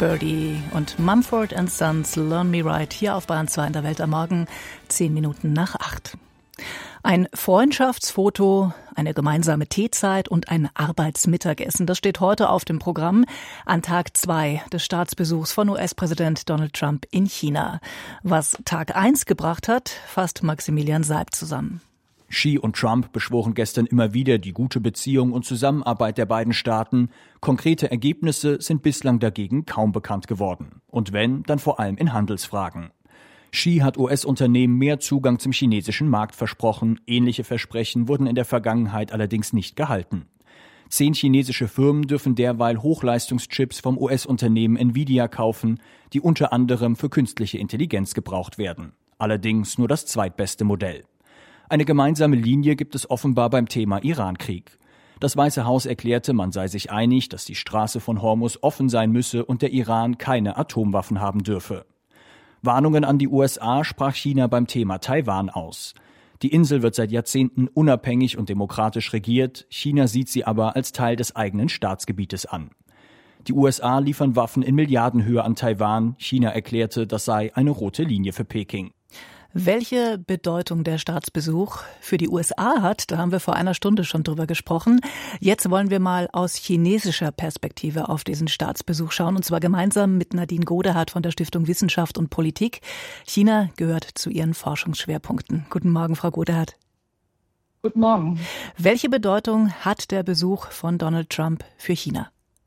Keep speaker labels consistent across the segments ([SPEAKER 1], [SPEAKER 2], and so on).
[SPEAKER 1] Birdie und Mumford & Sons Learn Me Right hier auf Bayern 2 in der Welt am Morgen, 10 Minuten nach 8. Ein Freundschaftsfoto, eine gemeinsame Teezeit und ein Arbeitsmittagessen. Das steht heute auf dem Programm an Tag 2 des Staatsbesuchs von US-Präsident Donald Trump in China. Was Tag 1 gebracht hat, fasst Maximilian Seib zusammen.
[SPEAKER 2] Xi und Trump beschworen gestern immer wieder die gute Beziehung und Zusammenarbeit der beiden Staaten. Konkrete Ergebnisse sind bislang dagegen kaum bekannt geworden. Und wenn, dann vor allem in Handelsfragen. Xi hat US-Unternehmen mehr Zugang zum chinesischen Markt versprochen. Ähnliche Versprechen wurden in der Vergangenheit allerdings nicht gehalten. 10 chinesische Firmen dürfen derweil Hochleistungschips vom US-Unternehmen Nvidia kaufen, die unter anderem für künstliche Intelligenz gebraucht werden. Allerdings nur das zweitbeste Modell. Eine gemeinsame Linie gibt es offenbar beim Thema Irankrieg. Das Weiße Haus erklärte, man sei sich einig, dass die Straße von Hormuz offen sein müsse und der Iran keine Atomwaffen haben dürfe. Warnungen an die USA sprach China beim Thema Taiwan aus. Die Insel wird seit Jahrzehnten unabhängig und demokratisch regiert. China sieht sie aber als Teil des eigenen Staatsgebietes an. Die USA liefern Waffen in Milliardenhöhe an Taiwan. China erklärte, das sei eine rote Linie für Peking.
[SPEAKER 1] Welche Bedeutung der Staatsbesuch für die USA hat, da haben wir vor einer Stunde schon drüber gesprochen. Jetzt wollen wir mal aus chinesischer Perspektive auf diesen Staatsbesuch schauen, und zwar gemeinsam mit Nadine Godehard von der Stiftung Wissenschaft und Politik. China gehört zu ihren Forschungsschwerpunkten. Guten Morgen, Frau Godehard.
[SPEAKER 3] Guten Morgen.
[SPEAKER 1] Welche Bedeutung hat der Besuch von Donald Trump für China?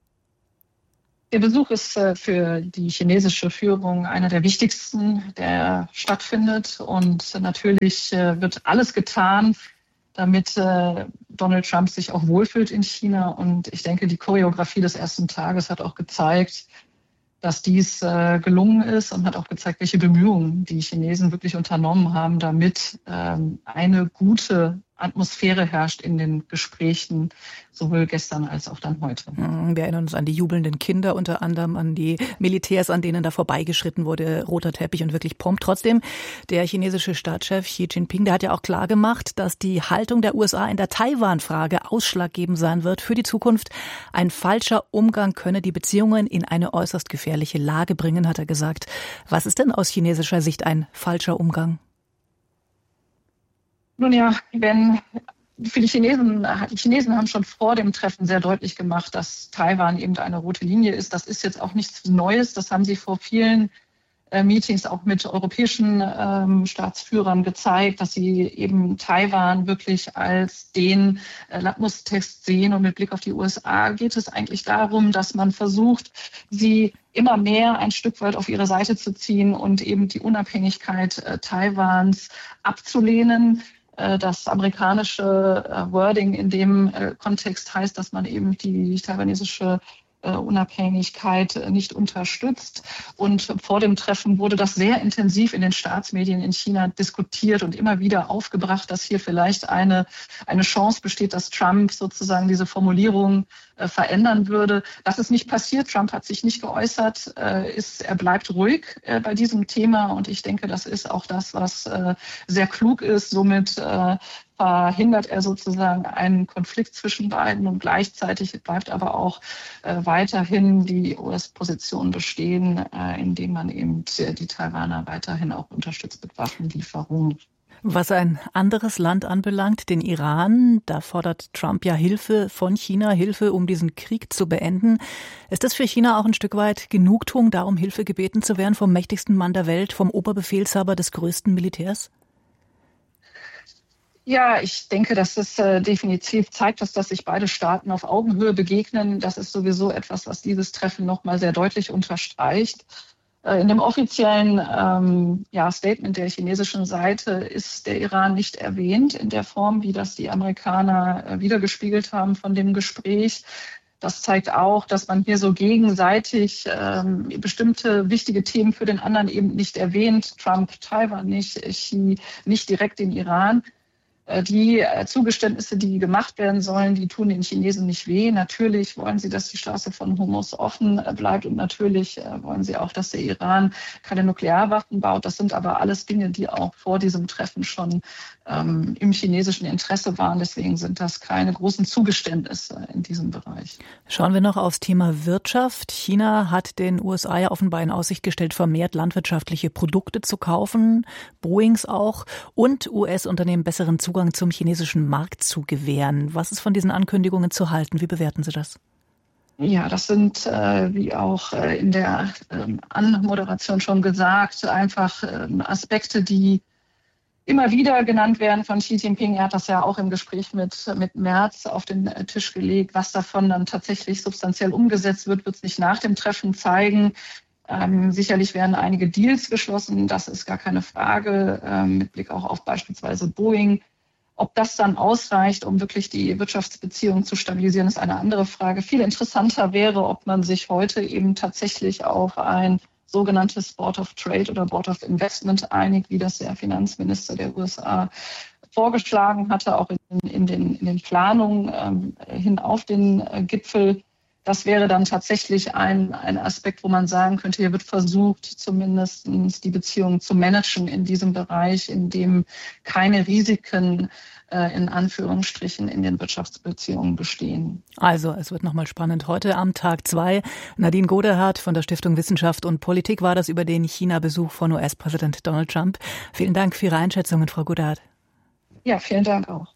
[SPEAKER 3] Der Besuch ist für die chinesische Führung einer der wichtigsten, der stattfindet. Und natürlich wird alles getan, damit Donald Trump sich auch wohlfühlt in China. Und ich denke, die Choreografie des ersten Tages hat auch gezeigt, dass dies gelungen ist, und hat auch gezeigt, welche Bemühungen die Chinesen wirklich unternommen haben, damit eine gute Atmosphäre herrscht in den Gesprächen, sowohl gestern als auch dann heute.
[SPEAKER 1] Wir erinnern uns an die jubelnden Kinder, unter anderem an die Militärs, an denen da vorbeigeschritten wurde, roter Teppich und wirklich Pomp. Trotzdem, der chinesische Staatschef Xi Jinping, der hat ja auch klar gemacht, dass die Haltung der USA in der Taiwan-Frage ausschlaggebend sein wird für die Zukunft. Ein falscher Umgang könne die Beziehungen in eine äußerst gefährliche Lage bringen, hat er gesagt. Was ist denn aus chinesischer Sicht ein falscher Umgang?
[SPEAKER 3] Nun ja, für die Chinesen haben schon vor dem Treffen sehr deutlich gemacht, dass Taiwan eben eine rote Linie ist. Das ist jetzt auch nichts Neues. Das haben sie vor vielen Meetings auch mit europäischen Staatsführern gezeigt, dass sie eben Taiwan wirklich als den Lackmustest sehen. Und mit Blick auf die USA geht es eigentlich darum, dass man versucht, sie immer mehr ein Stück weit auf ihre Seite zu ziehen und eben die Unabhängigkeit Taiwans abzulehnen. Das amerikanische Wording in dem Kontext heißt, dass man eben die taiwanesische Unabhängigkeit nicht unterstützt. Und vor dem Treffen wurde das sehr intensiv in den Staatsmedien in China diskutiert und immer wieder aufgebracht, dass hier vielleicht eine Chance besteht, dass Trump sozusagen diese Formulierung verändern würde. Das ist nicht passiert. Trump hat sich nicht geäußert. Er bleibt ruhig bei diesem Thema. Und ich denke, das ist auch das, was sehr klug ist. Somit verhindert er sozusagen einen Konflikt zwischen beiden, und gleichzeitig bleibt aber auch weiterhin die US-Position bestehen, indem man eben die Taiwaner weiterhin auch unterstützt mit Waffenlieferungen.
[SPEAKER 1] Was ein anderes Land anbelangt, den Iran, da fordert Trump ja Hilfe von China, Hilfe, um diesen Krieg zu beenden. Ist das für China auch ein Stück weit Genugtuung, darum Hilfe gebeten zu werden vom mächtigsten Mann der Welt, vom Oberbefehlshaber des größten Militärs?
[SPEAKER 3] Ja, ich denke, dass es definitiv zeigt, dass sich beide Staaten auf Augenhöhe begegnen. Das ist sowieso etwas, was dieses Treffen nochmal sehr deutlich unterstreicht. In dem offiziellen Statement der chinesischen Seite ist der Iran nicht erwähnt in der Form, wie das die Amerikaner wiedergespiegelt haben von dem Gespräch. Das zeigt auch, dass man hier so gegenseitig bestimmte wichtige Themen für den anderen eben nicht erwähnt. Trump Taiwan nicht, Xi nicht direkt den Iran. Die Zugeständnisse, die gemacht werden sollen, die tun den Chinesen nicht weh. Natürlich wollen sie, dass die Straße von Hormuz offen bleibt und natürlich wollen sie auch, dass der Iran keine Nuklearwaffen baut. Das sind aber alles Dinge, die auch vor diesem Treffen schon im chinesischen Interesse waren. Deswegen sind das keine großen Zugeständnisse in diesem Bereich.
[SPEAKER 1] Schauen wir noch aufs Thema Wirtschaft. China hat den USA ja offenbar in Aussicht gestellt, vermehrt landwirtschaftliche Produkte zu kaufen, Boeings auch, und US-Unternehmen besseren Zugang zum chinesischen Markt zu gewähren. Was ist von diesen Ankündigungen zu halten? Wie bewerten Sie das?
[SPEAKER 3] Ja, das sind, wie auch in der Anmoderation schon gesagt, einfach Aspekte, die immer wieder genannt werden von Xi Jinping. Er hat das ja auch im Gespräch mit Merz auf den Tisch gelegt. Was davon dann tatsächlich substanziell umgesetzt wird, wird es nicht nach dem Treffen zeigen. Sicherlich werden einige Deals geschlossen, das ist gar keine Frage, mit Blick auch auf beispielsweise Boeing. Ob das dann ausreicht, um wirklich die Wirtschaftsbeziehungen zu stabilisieren, ist eine andere Frage. Viel interessanter wäre, ob man sich heute eben tatsächlich auf ein sogenanntes Board of Trade oder Board of Investment einigt, wie das der Finanzminister der USA vorgeschlagen hatte, auch in den Planungen hin auf den Gipfel. Das wäre dann tatsächlich ein Aspekt, wo man sagen könnte, hier wird versucht, zumindest die Beziehungen zu managen in diesem Bereich, in dem keine Risiken in Anführungsstrichen in den Wirtschaftsbeziehungen bestehen.
[SPEAKER 1] Also, es wird nochmal spannend. Heute am Tag 2. Nadine Godehard von der Stiftung Wissenschaft und Politik war das über den China-Besuch von US-Präsident Donald Trump. Vielen Dank für Ihre Einschätzungen, Frau Godehard.
[SPEAKER 3] Ja, vielen Dank auch.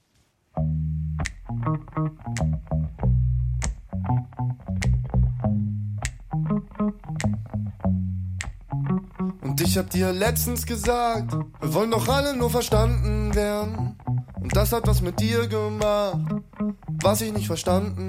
[SPEAKER 4] Und ich hab dir letztens gesagt, wir wollen doch alle nur verstanden werden. Und das hat was mit dir gemacht, was ich nicht verstanden